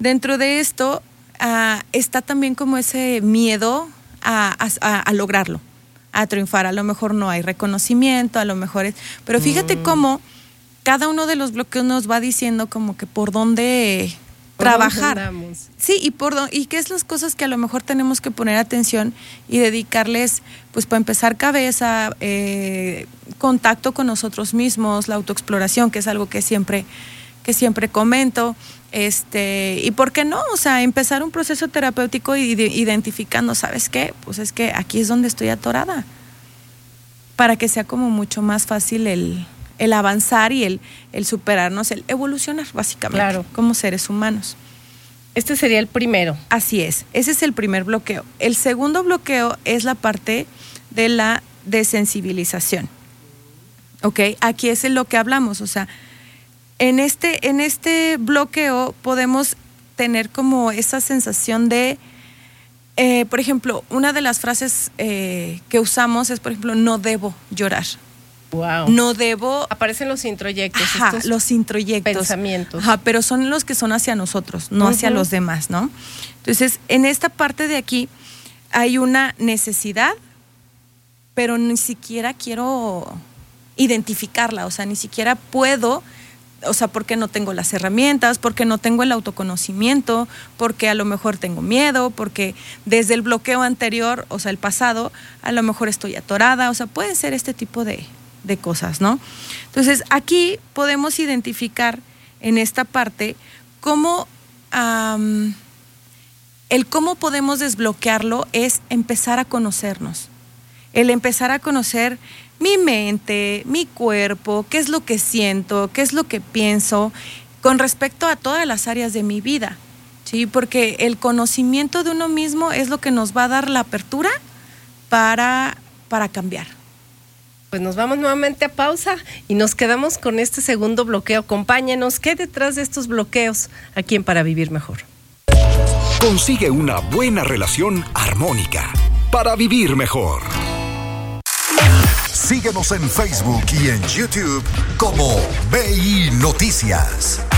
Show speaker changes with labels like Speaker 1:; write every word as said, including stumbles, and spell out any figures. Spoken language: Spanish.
Speaker 1: Dentro de esto uh, está también como ese miedo a, a, a lograrlo, a triunfar. A lo mejor no hay reconocimiento, a lo mejor es... Pero fíjate mm. cómo cada uno de los bloqueos nos va diciendo como que por dónde ¿Por trabajar. Dónde sí, y por dónde, y qué es las cosas que a lo mejor tenemos que poner atención y dedicarles, pues para empezar, cabeza, eh, contacto con nosotros mismos, la autoexploración, que es algo que siempre, que siempre comento. Este, y por qué no, o sea, empezar un proceso terapéutico y de, identificando, ¿sabes qué? Pues es que aquí es donde estoy atorada, para que sea como mucho más fácil el, el avanzar y el, el superarnos, el evolucionar básicamente, claro, como seres humanos.
Speaker 2: Este sería el primero.
Speaker 1: Así es, ese es el primer bloqueo. El segundo bloqueo es la parte de la desensibilización, ¿ok? Aquí es en lo que hablamos, o sea, En este, en este bloqueo podemos tener como esa sensación de, eh, por ejemplo, una de las frases eh, que usamos es, por ejemplo, no debo llorar.
Speaker 2: Wow.
Speaker 1: No debo...
Speaker 2: Aparecen los introyectos.
Speaker 1: Ajá,
Speaker 2: estos
Speaker 1: los introyectos.
Speaker 2: Pensamientos.
Speaker 1: Ajá, pero son los que son hacia nosotros, no uh-huh. hacia los demás, ¿no? Entonces, en esta parte de aquí hay una necesidad, pero ni siquiera quiero identificarla, o sea, ni siquiera puedo... O sea, porque no tengo las herramientas, porque no tengo el autoconocimiento, porque a lo mejor tengo miedo, porque desde el bloqueo anterior, o sea, el pasado, a lo mejor estoy atorada, o sea, pueden ser este tipo de, de cosas, ¿no? Entonces, aquí podemos identificar en esta parte cómo, um, el cómo podemos desbloquearlo es empezar a conocernos, el empezar a conocer mi mente, mi cuerpo, qué es lo que siento, qué es lo que pienso con respecto a todas las áreas de mi vida, ¿sí? Porque el conocimiento de uno mismo es lo que nos va a dar la apertura para, para cambiar.
Speaker 2: Pues nos vamos nuevamente a pausa y nos quedamos con este segundo bloqueo. Acompáñenos, ¿qué hay detrás de estos bloqueos aquí en Para Vivir Mejor?
Speaker 3: Consigue una buena relación armónica para vivir mejor. Síguenos en Facebook y en YouTube como B I Noticias.